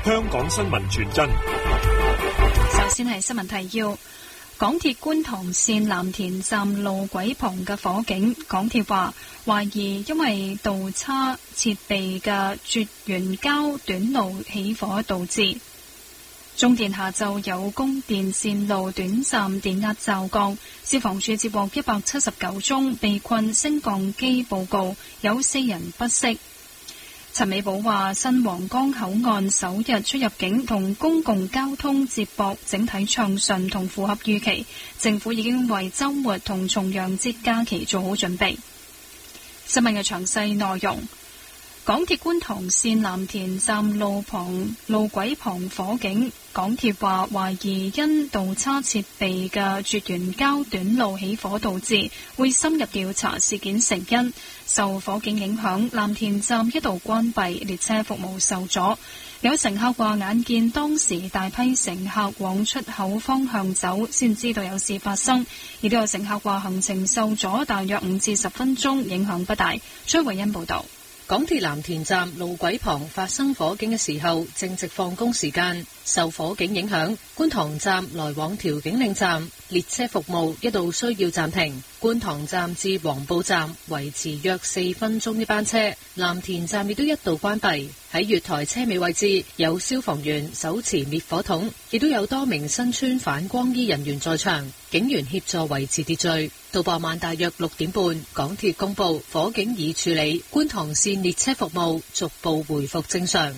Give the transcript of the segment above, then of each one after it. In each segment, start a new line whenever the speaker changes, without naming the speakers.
香港新聞傳真。
首先係新聞提要：港鐵觀塘綫藍田站路軌旁嘅火警，港鐵話懷疑因為導叉設備嘅絕緣膠短路起火導致。中電下晝有供電線路短暫電壓驟降，消防處接獲179宗被困升降機報告，有4人不適。陳美寶話，新皇崗口岸首日出入境同公共交通接駁整體暢順同符合預期，政府已經為週末同重陽節假期做好準備。新聞嘅詳細內容。港鐵觀塘綫藍田站路軌旁火警，港鐵話懷疑因導叉設備嘅絕緣膠短路起火導致，會深入調查事件成因。受火警影響，藍田站一度關閉，列車服務受阻。有乘客話眼見當時大批乘客往出口方向走，先知道有事發生。亦都有乘客話行程受阻大約5至10分鐘，影響不大。崔慧欣報道。
港鐵藍田站路軌旁發生火警嘅時候，正值放工時間，受火警影響，觀塘站來往調景嶺站列車服務一度需要暫停。觀塘站至黃埔站維持約4分鐘一班車，藍田站亦都一度關閉。喺月台車尾位置有消防員手持滅火筒，亦都有多名身穿反光衣人員在場，警員協助維持秩序。到傍晚大約6點半，港鐵公布火警已處理，觀塘綫列車服務逐步回復正常。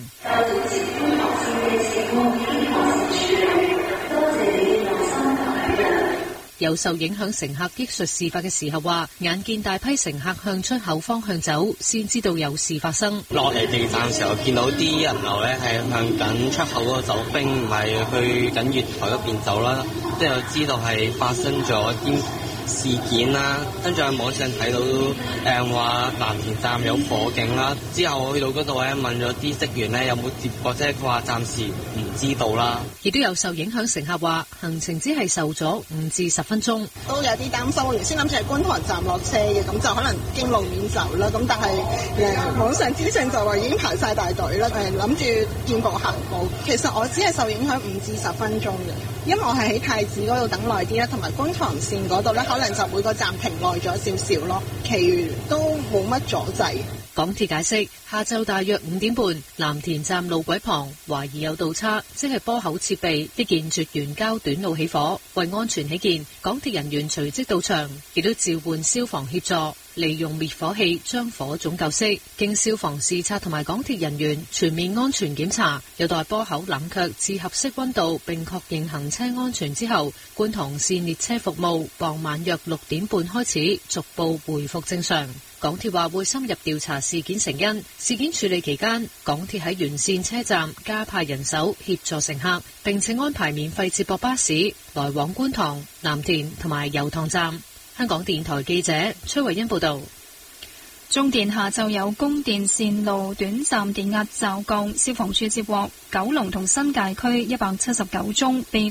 有受影響乘客憶述事發嘅時候話，眼見大批乘客向出口方向走，先知道有事發生。
落嚟地站嘅時候，見到啲人流咧係向緊出口嗰個走，並唔係去緊月台嗰邊走啦。即係知道係發生咗啲事件啦，跟住喺網上睇到話藍田站有火警啦。之後我去到嗰度咧問咗啲職員咧有冇接過，即係佢話暫時唔知道啦。
亦都有受影響乘客話行程只係受阻5至10分鐘，
都有啲擔心。我原先諗住喺觀塘站落車嘅，咁就可能經路面走啦。咁但係網上資訊就話已經排晒大隊啦。諗住見步行步，其實我只係受影響5至10分鐘嘅，因為我係喺太子嗰度等耐啲啦，同埋觀塘線嗰度咧可能就每個站停耐咗少少咯，其餘都冇乜阻滯。
港鐵解釋，下晝大約5點半，藍田站路軌旁懷疑有倒叉，即係波口設備一件絕緣膠短路起火。為安全起見，港鐵人員隨即到場，亦都召喚消防協助，利用滅火器將火種救熄。經消防視察同埋港鐵人員全面安全檢查，有待波口冷卻至合適溫度並確認行車安全之後，觀塘綫列車服務傍晚約6點半開始逐步回復正常。港鐵話會深入調查事件成因。事件處理期間，港鐵喺沿線車站加派人手協助乘客，並且安排免費接駁巴士來往觀塘、藍田同埋油塘站。香港電台記者崔慧欣報道。
中電下晝有供電線路短暫電壓驟降，消防處接獲九龍同新界區179宗被